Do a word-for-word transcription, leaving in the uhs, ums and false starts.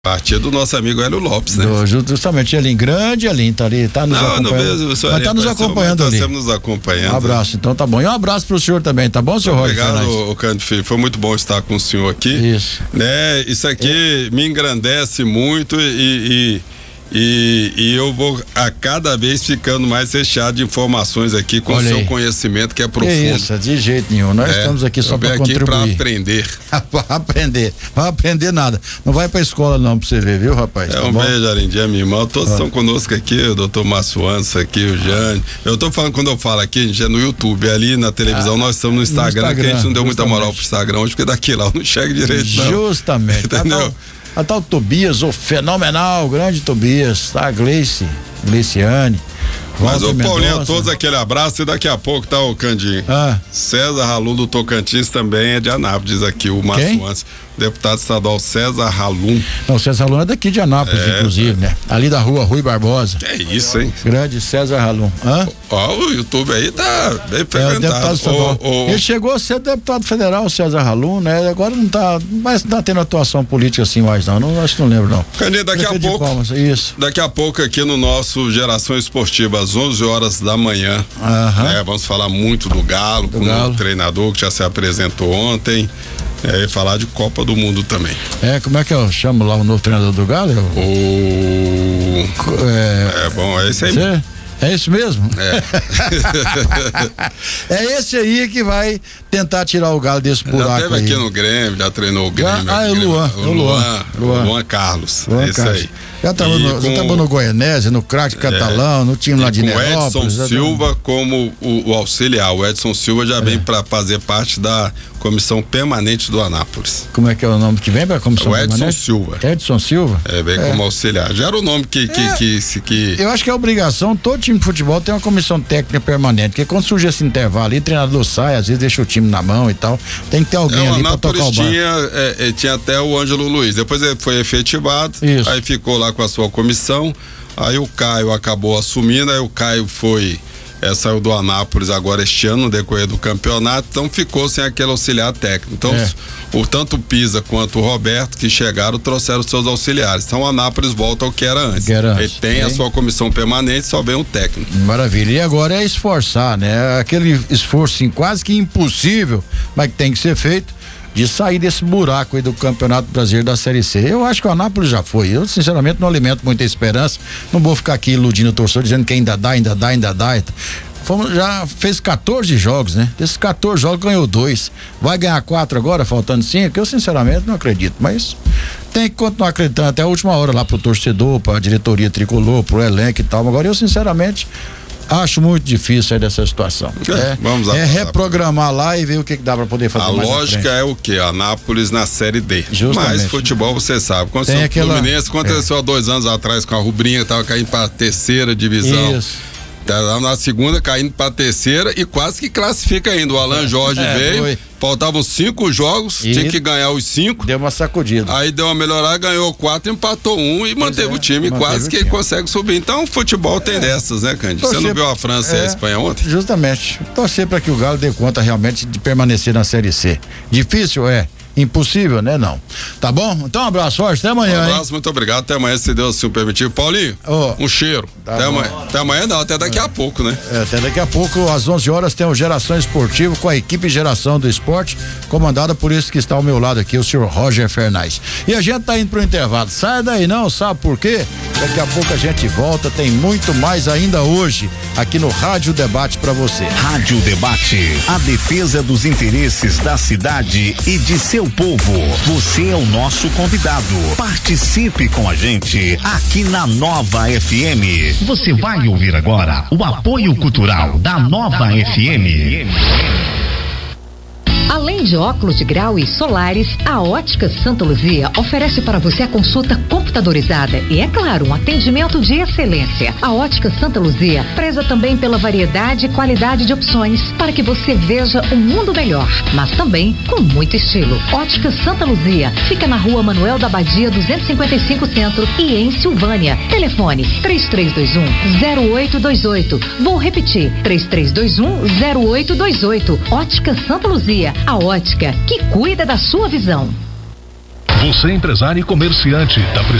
Partir do nosso amigo Hélio Lopes, né? Do, justamente, Elinho, grande Elinho, tá ali, tá nos não, acompanhando. Não, mesmo, mas tá nos acompanhando ali. Estamos nos acompanhando. Um abraço, então tá bom. E um abraço pro senhor também, tá bom, senhor Roger Fernandes? Obrigado, Cândido Filho, foi muito bom estar com o senhor aqui. Isso. Né? Isso aqui é. me engrandece muito e, e, e, e eu vou a cada vez ficando mais recheado de informações aqui com o seu aí. Conhecimento que é profundo. Que isso, de jeito nenhum, nós é, estamos aqui só para contribuir. para aprender. Para aprender, não vai aprender nada, não vai pra escola não pra você ver, viu, rapaz? É, tá um bom? beijo, Arindia, minha irmã, todos ah. estão conosco aqui, o doutor Márcio Ança aqui, o Jane, eu tô falando, quando eu falo aqui, a gente é no YouTube, ali na televisão, ah, nós estamos no Instagram, no Instagram, que a gente não deu justamente. muita moral pro Instagram hoje, porque daqui lá eu não chego direito não. Justamente, entendeu? A tal Tobias, o fenomenal, grande Tobias, tá? A Gleice, Gleiciane. Mas ô Paulinho, a todos aquele abraço e daqui a pouco tá o Candinho. Ah. César Halum do Tocantins também é de Anápolis, diz aqui o Márcio Antes. Deputado estadual César Halum. Não, o César Halum é daqui de Anápolis, é, inclusive, né? Ali da rua Rui Barbosa. É isso, hein? Grande César Halum. Hã? Ó, o YouTube aí tá bem frequentado. É, deputado estadual. O, o... Ele chegou a ser deputado federal, o César Halum, né? Agora não tá, mas não tá tendo atuação política assim mais não, não acho que não lembro não. Candinho, daqui a pouco, Palmas, isso. daqui a pouco aqui no nosso Geração Esportiva, às onze horas da manhã, uh-huh. né? Vamos falar muito do Galo, do com Galo. O treinador que já se apresentou ontem. É, e falar de Copa do Mundo também. É, como é que eu chamo lá o novo treinador do Galo? O... É, é bom, é esse aí. Você? É esse mesmo? É. É esse aí que vai tentar tirar o Galo desse buraco aí. Já teve aqui no Grêmio, já treinou o Grêmio. Ah, é o Luan. O Luan. Luan, Luan Carlos. Luan é esse Carlos. aí. Já tava no, com, tava no Goianésia, no craque catalão, é, no time lá de Nerópolis. Com o Edson Silva como o, o auxiliar. O Edson Silva já é. vem para fazer parte da comissão permanente do Anápolis. Como é que é o nome que vem para a comissão o Edson permanente? Silva. Edson Silva? É, vem é. como auxiliar. Já era o nome que que, é. que, que, que... Eu acho que é obrigação, todo time de futebol tem uma comissão técnica permanente, porque quando surge esse intervalo ali, o treinador sai, às vezes deixa o time na mão e tal, tem que ter alguém é, ali para tocar o barco. Tinha, é, tinha até o Ângelo Luiz, depois ele foi efetivado, Isso. aí ficou lá com a sua comissão, aí o Caio acabou assumindo, aí o Caio foi, é, saiu do Anápolis agora este ano, no decorrer do campeonato, então ficou sem aquele auxiliar técnico. Então, é. o tanto o Pisa quanto o Roberto que chegaram trouxeram seus auxiliares. Então o Anápolis volta ao que era antes. Que era antes. Ele tem é. a sua comissão permanente, só vem um técnico. Maravilha. E agora é esforçar, né? Aquele esforço assim, quase que impossível, mas que tem que ser feito, de sair desse buraco aí do Campeonato Brasileiro da Série C. Eu acho que o Anápolis já foi. Eu, sinceramente, não alimento muita esperança. Não vou ficar aqui iludindo o torcedor, dizendo que ainda dá, ainda dá, ainda dá. Fomos, já fez quatorze jogos, né? Desses quatorze jogos ganhou dois. Vai ganhar quatro agora, faltando cinco? Eu, sinceramente, não acredito. Mas tem que continuar acreditando até a última hora lá pro torcedor, pra diretoria tricolor, pro elenco e tal. Agora, eu, sinceramente, acho muito difícil sair dessa situação. É, Vamos lá. É reprogramar lá e ver o que, que dá para poder fazer. A mais lógica é o que? Anápolis na Série D. Justamente. Mas futebol você sabe. Quando o aquela... Fluminense aconteceu há é. dois anos atrás com a Rubrinha, tava caindo para a terceira divisão. Isso. Tá na segunda, caindo para a terceira e quase que classifica ainda. O Alan Jorge é, veio, foi. faltavam cinco jogos, e tinha que ganhar os cinco. Deu uma sacudida. Aí deu uma melhorada, ganhou quatro, empatou um e pois manteve é, o time, manteve quase o que time. Ele consegue subir. Então o futebol é. tem dessas, né, Cândido? Você não viu a França é, e a Espanha ontem? Justamente. Torcer para que o Galo dê conta realmente de permanecer na Série C. Difícil é. Impossível, né? Não. Tá bom? Então um abraço forte, até amanhã. Um abraço, hein? Muito obrigado. Até amanhã, se Deus assim o permitir. Paulinho, oh, um cheiro. Tá até, amanhã. até amanhã não, até daqui é. a pouco, né? É, até daqui a pouco, às onze horas, tem o Geração Esportivo com a equipe Geração do Esporte, comandada por isso que está ao meu lado aqui, o senhor Roger Fernandes. E a gente tá indo pro intervalo. Sai daí não, sabe por quê? Daqui a pouco a gente volta, tem muito mais ainda hoje aqui no Rádio Debate para você. Rádio Debate, a defesa dos interesses da cidade e de seu povo. Você é o nosso convidado. Participe com a gente aqui na Nova F M. Você vai ouvir agora o apoio cultural da Nova F M. Além de óculos de grau e solares, a Ótica Santa Luzia oferece para você a consulta computadorizada e, é claro, um atendimento de excelência. A Ótica Santa Luzia preza também pela variedade e qualidade de opções para que você veja um mundo melhor, mas também com muito estilo. Ótica Santa Luzia fica na Rua Manuel da Badia duzentos e cinquenta e cinco Centro e em Silvânia. Telefone três três dois um zero oito dois oito. Vou repetir, três três dois um zero oito dois oito. Ótica Santa Luzia, a ótica que cuida da sua visão. Você, empresário e comerciante, tá